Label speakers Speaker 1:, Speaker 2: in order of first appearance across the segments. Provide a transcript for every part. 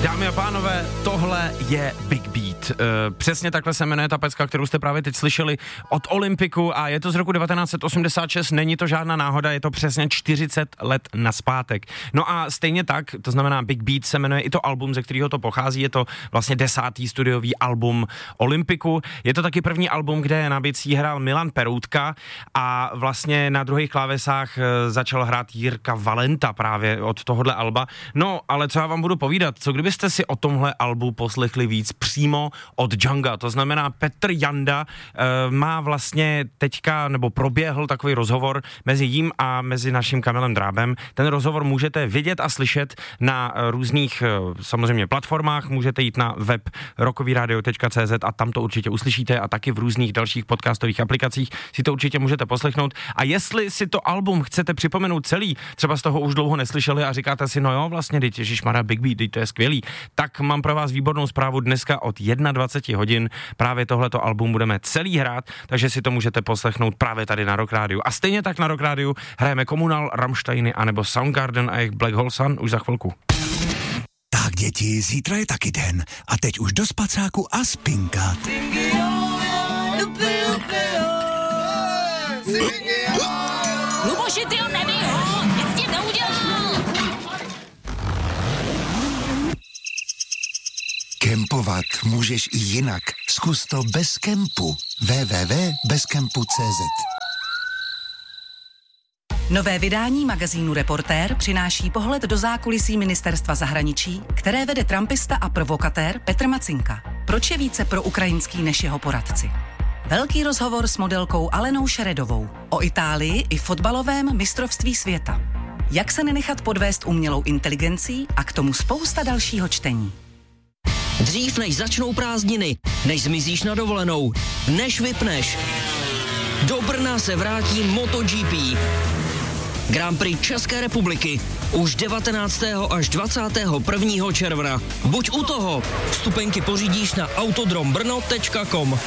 Speaker 1: Dámy a pánové, tohle je Big Beat. Přesně takhle se jmenuje ta pecka, kterou jste právě teď slyšeli od Olympiku a je to z roku 1986, není to žádná náhoda, je to přesně 40 let nazpátek. No a stejně tak, to znamená Big Beat se jmenuje i to album, ze kterého to pochází, je to vlastně 10. studiový album Olympiku. Je to taky první album, kde na bicí hrál Milan Peroutka a vlastně na druhých klávesách začal hrát Jirka Valenta právě od tohohle alba. No, ale co já vám budu povídat, co kdybyste si o tomhle albu poslechli víc přímo od Djanga, to znamená Petr Janda má vlastně teďka, nebo proběhl takový rozhovor mezi jím a mezi naším Kamilem Drábem. Ten rozhovor můžete vidět a slyšet na různých samozřejmě platformách, můžete jít na web rockovyradio.cz a tam to určitě uslyšíte a taky v různých dalších podcastových aplikacích si to určitě můžete poslechnout. A jestli si to album chcete připomenout celý, třeba z toho už dlouho neslyšeli a říkáte si, no jo, vlastně, ježišmarja, Big Beat, to je skvělý, tak mám pro vás výbornou zprávu, dneska od 21 hodin právě tohleto album budeme celý hrát, takže si to můžete poslechnout právě tady na Rock Radio. A stejně tak na Rock Radio hrajeme Komunál, Rammsteiny anebo Soundgarden a jejich Black Hole Sun už za chvilku.
Speaker 2: Tak děti, zítra je taky den a teď už do spacáku a spinkat.
Speaker 3: Luboši, tyjo, nebij ho, nic tím neudělal.
Speaker 2: Kempovat můžeš i jinak. Zkus to bez kempu. www.bezkempu.cz.
Speaker 4: Nové vydání magazínu Reportér přináší pohled do zákulisí ministerstva zahraničí, které vede trumpista a provokatér Petr Macinka. Proč je více proukrajinský než jeho poradci? Velký rozhovor s modelkou Alenou Šeredovou o Itálii i fotbalovém mistrovství světa. Jak se nenechat podvést umělou inteligencí a k tomu spousta dalšího čtení.
Speaker 5: Dřív než začnou prázdniny, než zmizíš na dovolenou, než vypneš. Do Brna se vrátí MotoGP. Grand Prix České republiky už 19. až 21. června. Buď u toho. Vstupenky pořídíš na autodrombrno.com.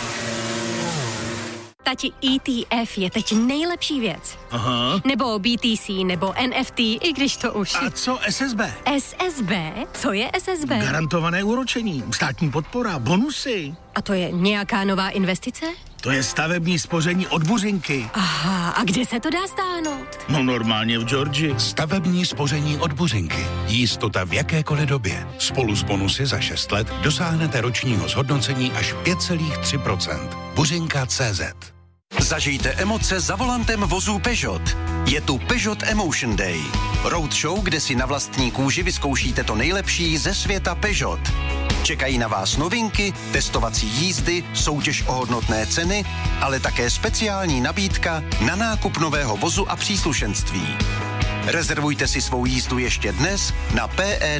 Speaker 6: Tati, ETF je teď nejlepší věc.
Speaker 7: Aha.
Speaker 6: Nebo BTC, nebo NFT, i když to už...
Speaker 7: A co SSB?
Speaker 6: SSB? Co je SSB?
Speaker 7: Garantované úročení, státní podpora, bonusy.
Speaker 6: A to je nějaká nová investice?
Speaker 7: To je stavební spoření od Buřinky.
Speaker 6: Aha, a kde se to dá stáhnout?
Speaker 7: No normálně v Georgii.
Speaker 2: Stavební spoření od Buřinky. Jistota v jakékoliv době. Spolu s bonusy za 6 let dosáhnete ročního zhodnocení až 5,3%. Buřinka.cz.
Speaker 8: Zažijte emoce za volantem vozů Peugeot. Je tu Peugeot Emotion Day. Roadshow, kde si na vlastní kůži vyzkoušíte to nejlepší ze světa Peugeot. Čekají na vás novinky, testovací jízdy, soutěž o hodnotné ceny, ale také speciální nabídka na nákup nového vozu a příslušenství. Rezervujte si svou jízdu ještě dnes na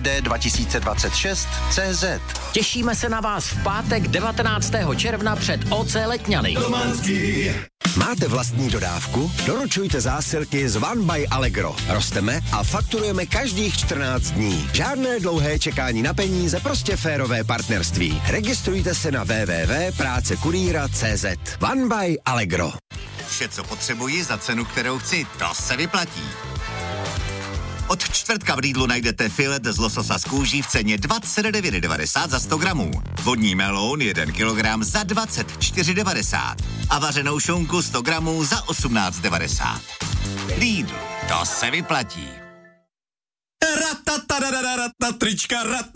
Speaker 8: PED2026.cz.
Speaker 5: Těšíme se na vás v pátek 19. června před OC Letňany.
Speaker 9: Máte vlastní dodávku? Doručujte zásilky z One by Allegro. Rosteme a fakturujeme každých 14 dní. Žádné dlouhé čekání na peníze, prostě férové partnerství. Registrujte se na www.prácekurýra.cz. One by Allegro.
Speaker 10: Vše, co potřebuji za cenu, kterou chci, to se vyplatí. Od čtvrtka v Lidlu najdete filet z lososa z kůží v ceně 29,90 za 100 gramů. Vodní meloun 1 kilogram za 24,90 a vařenou šunku 100 gramů za 18,90. Lidl, to se vyplatí.
Speaker 11: Trička,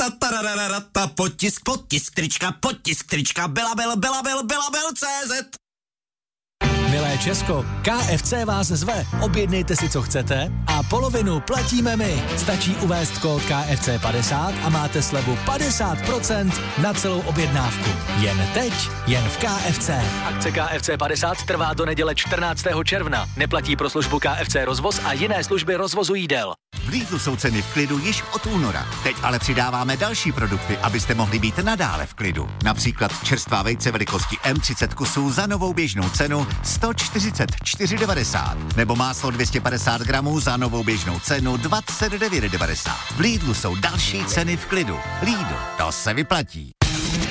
Speaker 11: potisk, trička, Belabel.cz.
Speaker 12: Milé Česko, KFC vás zve. Objednejte si, co chcete a polovinu platíme my. Stačí uvést kód KFC50 a máte slevu 50% na celou objednávku. Jen teď, jen v KFC. Akce KFC50 trvá do neděle 14. června. Neplatí pro službu KFC rozvoz a jiné služby rozvozu jídel.
Speaker 10: V Lidlu jsou ceny v klidu již od února. Teď ale přidáváme další produkty, abyste mohli být nadále v klidu. Například čerstvá vejce velikosti M30 kusů za novou běžnou cenu 144,90 nebo máslo 250 gramů za novou běžnou cenu 29,90. V Lidlu jsou další ceny v klidu. Lidl, to se vyplatí.